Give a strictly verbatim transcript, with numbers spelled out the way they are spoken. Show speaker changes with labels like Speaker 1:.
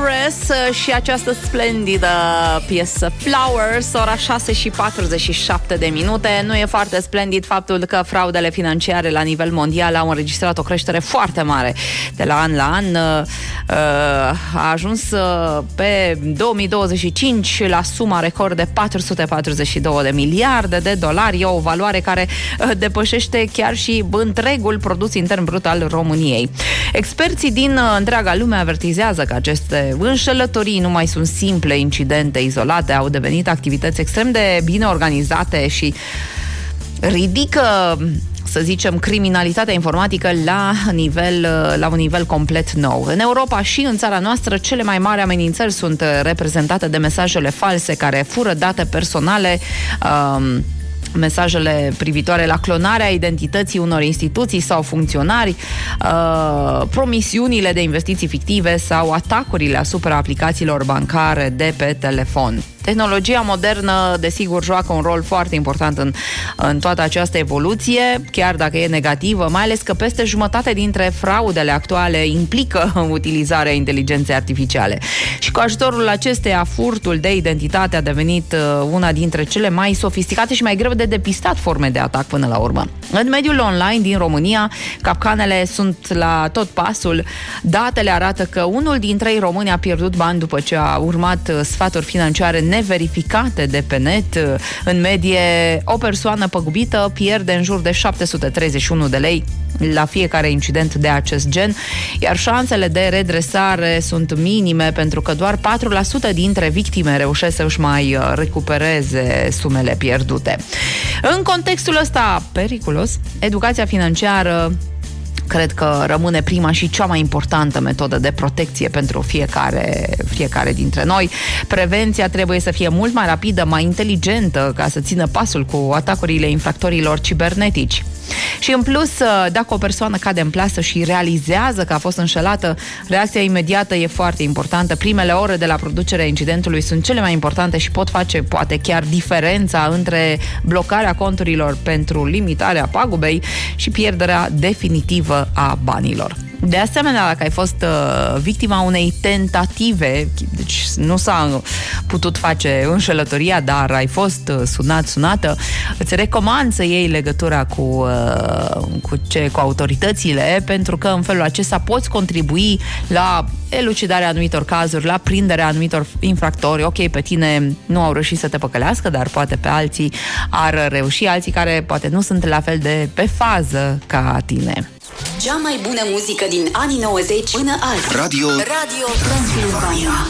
Speaker 1: Express și această splendidă piesă Flowers, ora șase și patruzeci și șapte de minute. Nu e foarte splendid faptul că fraudele financiare la nivel mondial au înregistrat o creștere foarte mare de la an la an. A ajuns pe două mii douăzeci și cinci la suma record de patru sute patruzeci și două de miliarde de dolari, o valoare care depășește chiar și întregul produs intern brut al României. Experții din întreaga lume avertizează că aceste înșelătorii nu mai sunt simple incidente izolate, au devenit activități extrem de bine organizate și ridică, să zicem, criminalitatea informatică la, nivel, la un nivel complet nou. În Europa și în țara noastră, cele mai mari amenințări sunt reprezentate de mesajele false care fură date personale, um, mesajele privitoare la clonarea identității unor instituții sau funcționari, uh, promisiunile de investiții fictive sau atacurile asupra aplicațiilor bancare de pe telefon. Tehnologia modernă, desigur, joacă un rol foarte important în, în toată această evoluție, chiar dacă e negativă, mai ales că peste jumătate dintre fraudele actuale implică utilizarea inteligenței artificiale. Și cu ajutorul acesteia, furtul de identitate a devenit una dintre cele mai sofisticate și mai greu de depistat forme de atac până la urmă. În mediul online din România, capcanele sunt la tot pasul. Datele arată că unul din trei români a pierdut bani după ce a urmat sfaturi financiare neverificate de pe net. În medie, o persoană păgubită pierde în jur de șapte sute treizeci și unu de lei la fiecare incident de acest gen, iar șansele de redresare sunt minime pentru că doar patru la sută dintre victime reușesc să își mai recupereze sumele pierdute. În contextul ăsta periculos, educația financiară cred că rămâne prima și cea mai importantă metodă de protecție pentru fiecare, fiecare dintre noi. Prevenția trebuie să fie mult mai rapidă, mai inteligentă, ca să țină pasul cu atacurile infractorilor cibernetici. Și în plus, dacă o persoană cade în plasă și realizează că a fost înșelată, reacția imediată e foarte importantă. Primele ore de la producerea incidentului sunt cele mai importante și pot face, poate chiar, diferența între blocarea conturilor pentru limitarea pagubei și pierderea definitivă a banilor. De asemenea, dacă ai fost uh, victima unei tentative, deci nu s-a putut face înșelătoria, dar ai fost uh, sunat, sunată, îți recomand să iei legătura cu, uh, cu, ce, cu autoritățile, pentru că în felul acesta poți contribui la elucidarea anumitor cazuri, la prinderea anumitor infractori. Ok, pe tine nu au reușit să te păcălească, dar poate pe alții ar reuși, alții care poate nu sunt la fel de pe fază ca tine.
Speaker 2: Cea mai bună muzică din anii nouăzeci până azi.
Speaker 3: Radio
Speaker 2: Radio Transilvania.